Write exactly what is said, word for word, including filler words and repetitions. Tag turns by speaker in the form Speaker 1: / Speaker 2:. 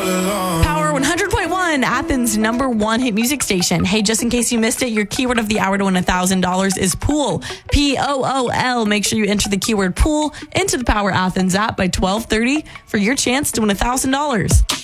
Speaker 1: along.
Speaker 2: Power one hundred point one, Athens' number one hit music station. Hey, just in case you missed it, your keyword of the hour to win one thousand dollars is pool. P O O L. Make sure you enter the keyword pool into the Power Athens app by twelve thirty for your chance to win one thousand dollars.